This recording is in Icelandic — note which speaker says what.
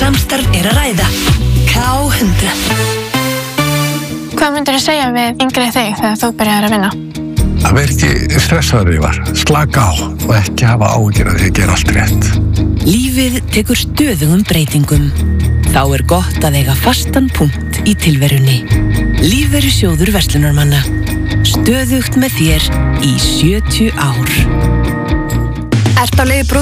Speaker 1: samstarf að ræða. K100.
Speaker 2: Hvað myndirðu segja við yngri þig þegar þú byrjaðir að vinna?
Speaker 3: Að vera ekki stressaður yfir, slaka á og ekki hafa áhyggjur af því að gera allt rétt.
Speaker 1: Lífið tekur stöðugum breytingum. Þá gott að eiga fastan punkt í tilverunni. Lífeyrissjóður verslunarmanna. Stöðugt með þér í 70 ár. Ertu á leið í